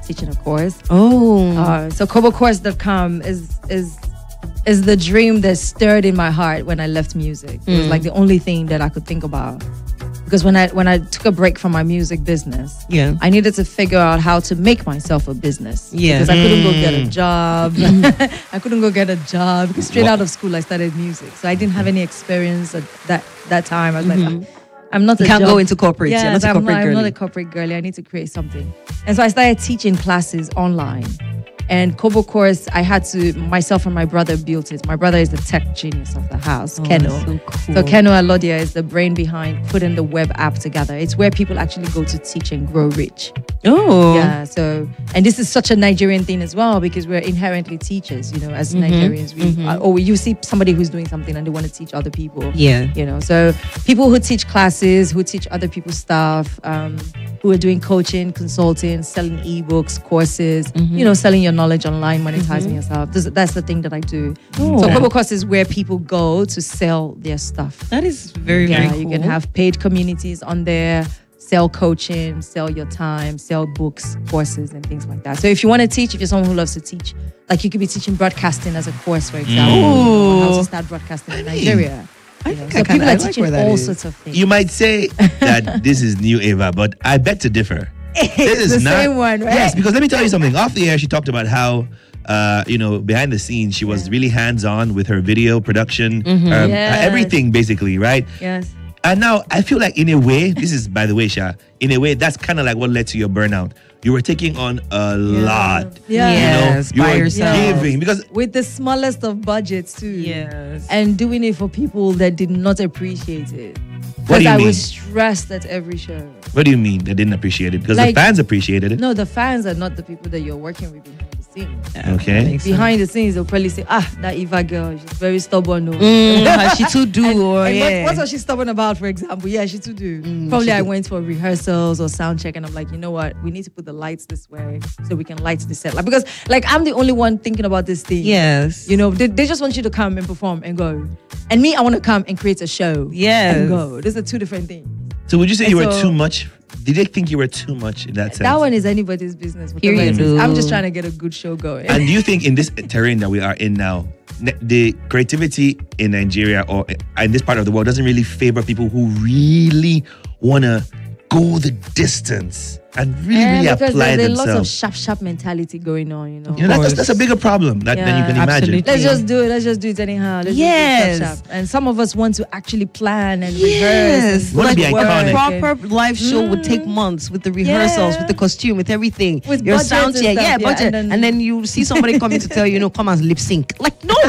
teaching a course. Oh. So KoboCourse.com is the dream that stirred in my heart when I left music. It was like the only thing that I could think about. Because when I took a break from my music business, I needed to figure out how to make myself a business. Yeah. Because I couldn't go get a job. I couldn't go get a job. Because straight out of school, I started music. So I didn't have any experience at that time. I was like, I'm not You can't go into corporate. Yeah, You're not a corporate I'm girly. not a corporate girly. I need to create something. And so I started teaching classes online. And KoboCourse, I had to, myself and my brother built it. My brother is the tech genius of the house, Keno. So cool. So Keno Alodia is the brain behind putting the web app together. It's where people actually go to teach and grow rich. Oh. Yeah, so, and this is such a Nigerian thing as well, because we're inherently teachers, as Nigerians. You see somebody who's doing something and they want to teach other people. Yeah. So people who teach classes, who teach other people stuff, who are doing coaching, consulting, selling ebooks, courses, selling your knowledge online, monetizing yourself. That's the thing that I do. Oh. So KoboCourse is where people go to sell their stuff. That is very, very cool. You can have paid communities on there, sell coaching, sell your time, sell books, courses, and things like that. So if you want to teach, if you're someone who loves to teach, like you could be teaching broadcasting as a course, for example, how to start broadcasting in Nigeria. So people are teaching all sorts of things. You might say that this is new Ava, but I beg to differ. This is the not same one, right? Yes, because let me tell you something. Off the air, she talked about how behind the scenes, she was really hands-on with her video production, everything basically, right? Yes. And now I feel like in a way, this is by the way, Sha, in a way, that's kind of like what led to your burnout. You were taking on a lot. Yeah. Yes, you by were yourself. giving because With the smallest of budgets too. Yes. And doing it for people that did not appreciate it. What do you I mean? was stressed at every show. What do you mean they didn't appreciate it? Because the Like- fans appreciated it. No, the fans are not the people that you're working with behind the scenes. Okay. Behind the scenes, they'll probably say, that Eva girl, she's very stubborn. No. She too do. What was she stubborn about, for example? Yeah, she too do. Probably I went for rehearsals or sound check and I'm like, you know what? We need to put the lights this way so we can light the set. Because I'm the only one thinking about this thing. Yes. They just want you to come and perform and go. And me, I want to come and create a show. Yes. And go. These are two different things. So would you say And you were so- too much? Did they think you were too much in that sense? That one is anybody's business. Here whatever you it is. do. I'm just trying to get a good show going. And do you think in this terrain that we are in now, the creativity in Nigeria or in this part of the world doesn't really favor people who really want to go the distance and really because apply there's lots of themselves? sharp mentality going on, That's a bigger problem than you can Yeah, imagine. absolutely. Let's just do it anyhow. Let's Yes. just do it sharp. And some of us want to actually plan and Yes. rehearse. Wanna be a iconic. proper live show would take months with the rehearsals, with the costume, with everything. With your budgets sound and check. stuff, Yeah, yeah, budget. And then you see somebody coming to tell you, come and lip sync. Like, no.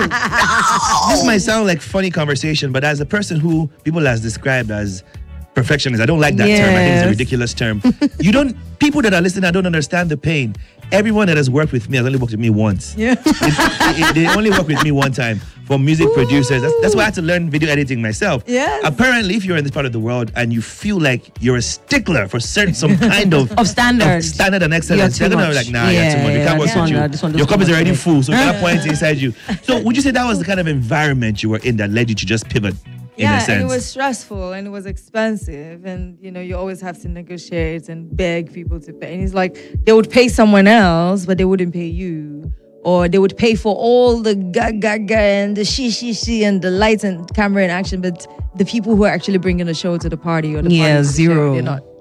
This might sound like funny conversation, but as a person who people has described as perfectionist, I don't like that term. I think it's a Yes. ridiculous term. People that are listening, I don't understand the pain. Everyone that has worked with me has only worked with me once. Yeah. They only work with me one time. For music producers, that's why I had to learn video editing myself. Yes. Apparently, if you're in this part of the world and you feel like you're a stickler for some kind of standard. standard and excellence, You're they're too gonna be much. like, nah, you're too much. We can't work this with one, you. this one Your does cup is too already much. full, so that points inside you. So would you say that was the kind of environment you were in that led you to just pivot? In a Yeah, sense. and it was stressful and it was expensive, and you always have to negotiate and beg people to pay. And it's like they would pay someone else, but they wouldn't pay you, or they would pay for all the ga and the she and the lights and camera and action, but the people who are actually bringing the show to the party or the party to the show, zero. they're not.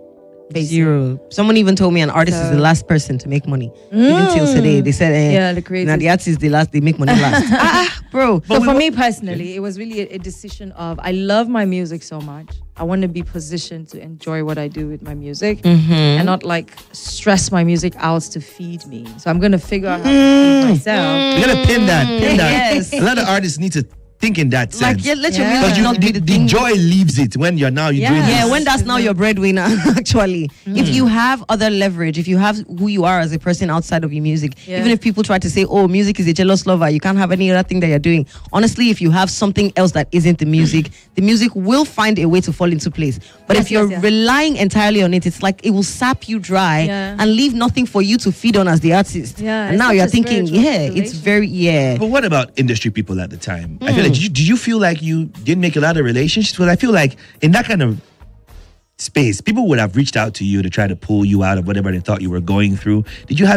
Zero. Someone even told me an artist is the last person to make money. Even till today, they said, the creators. now the artists they make money last. Bro. So for me personally, it was really a decision of I love my music so much. I want to be positioned to enjoy what I do with my music and not stress my music out to feed me. So I'm going to figure out how to feed myself. You gotta pin that. Yes. A lot of artists need to think in that sense. Let your Yeah. music Because not be the the thing. joy leaves it when you're doing Yeah. this. Yeah, when that's now your breadwinner, actually. If you have other leverage, if you have who you are as a person outside of your music, Yeah. even if people try to say, oh, music is a jealous lover, you can't have any other thing that you're doing. Honestly, if you have something else that isn't the music will find a way to fall into place. But Yes, if you're yes. relying entirely on it, it's like it will sap you dry Yeah. and leave nothing for you to feed on as the artist. Yeah, and it's now such you're a thinking, spiritual it's situation. very, But what about industry people at the time? I feel like, did you feel like you didn't make a lot of relationships? Because I feel like in that kind of space, people would have reached out to you to try to pull you out of whatever they thought you were going through. Did you have